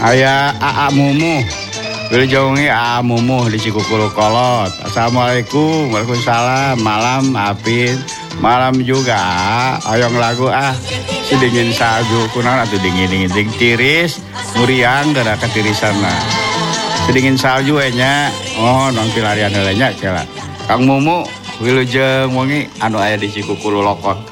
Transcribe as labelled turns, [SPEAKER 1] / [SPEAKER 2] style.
[SPEAKER 1] Aya Aa Mumu. Wilujeng Aa Mumu di Cikukulu Kolot. Assalamualaikum. Waalaikumsalam. Malam Apin. Malam juga oyong lagu si dingin salju kunaon atuh dingin tiris muriang gara katirisan mah. Si dingin salju nya. Oh, nong pilarian heula nya kela. Kang Mumu wilujeng wengi anu aya di Cikukulu Lokot.